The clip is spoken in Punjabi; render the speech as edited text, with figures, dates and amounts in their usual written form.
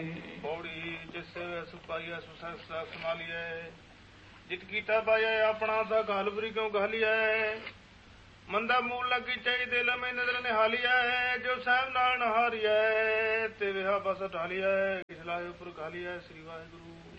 ਪੌੜੀ ਜਿਸ ਸੁਪਾਈਆ ਸੁਸਾ ਸੰਭਾਲੀਐ ਜਿਤ ਕੀਤਾ ਪਾਇਆ ਆਪਣਾ ਤਾਂ ਗਾਲਬਰੀ ਕਿਉਂ ਗਾਲੀਐ ਮੰਦਾ ਮੂਲ ਲੱਗੀ ਚਾਈ ਦਿਲ ਮੈਂ ਨਜ਼ਰ ਨਿਹਾਲੀਐ ਜੋ ਸਾਹਿਬ ਨਾਲ ਨਹਾਰੀਐ ਤੇ ਵਿਹਾ ਬਸ ਢਾਲੀਐ ਕਿਸ ਲਾਏ ਉੱਪਰ ਗਾਲੀਐ ਸ੍ਰੀ ਵਾਹਿਗੁਰੂ।